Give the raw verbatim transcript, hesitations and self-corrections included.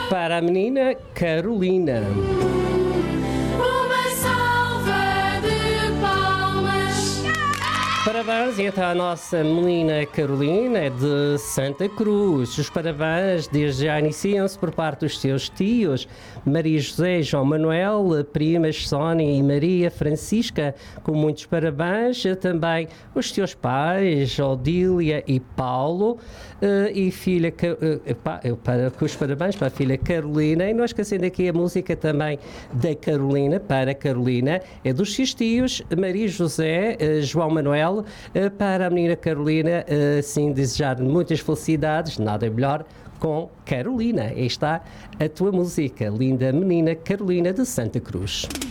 para a menina Carolina. Uma salva de palmas. Parabéns então à nossa menina Carolina de Santa Cruz. Os parabéns desde já iniciam-se por parte dos seus tios Maria José e João Manuel, primas Sónia e Maria Francisca, com muitos parabéns. Também os seus pais, Odília e Paulo, e filha, para, com os parabéns para a filha Carolina. E não esquecendo aqui a música também da Carolina, para a Carolina, é dos seus tios Maria José, João Manuel, para a menina Carolina, assim desejar muitas felicidades, nada melhor com Carolina. Aí está a tua música, linda menina Carolina de Santa Cruz.